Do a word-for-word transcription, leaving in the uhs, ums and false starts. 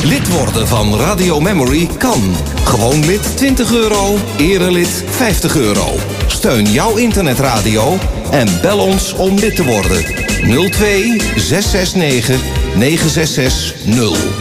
Lid worden van Radio Memory kan. Gewoon lid twintig euro, erelid vijftig euro. Steun jouw internetradio en bel ons om lid te worden. nul twee zes zes negen negen zes zes nul.